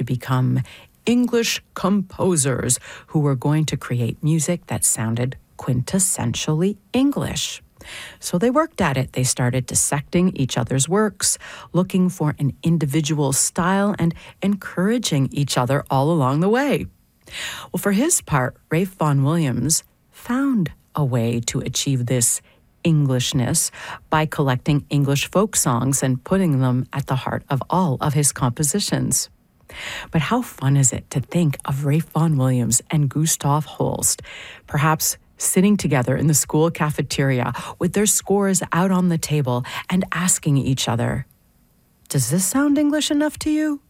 become English composers who were going to create music that sounded quintessentially English. So they worked at it. They started dissecting each other's works, looking for an individual style, and encouraging each other all along the way. Well, for his part, Ralph Vaughan Williams found a way to achieve this Englishness by collecting English folk songs and putting them at the heart of all of his compositions. But how fun is it to think of Ralph Vaughan Williams and Gustav Holst, perhaps sitting together in the school cafeteria with their scores out on the table and asking each other, "Does this sound English enough to you?"